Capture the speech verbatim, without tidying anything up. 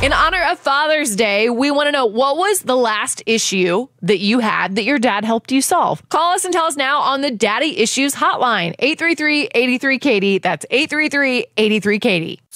In honor of Father's Day, we want to know, what was the last issue that you had that your dad helped you solve? Call us and tell us now on the Daddy Issues Hotline, eight three three, eight three, Katie. That's eight three three, eight three, Katie.